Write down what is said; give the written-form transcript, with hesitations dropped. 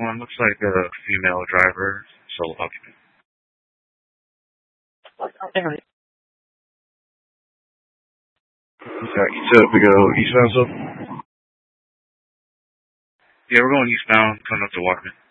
one looks like a female driver, sole occupant. Alright. Okay, you said we go eastbound, so? Yeah, we're going eastbound, coming up to Walkman.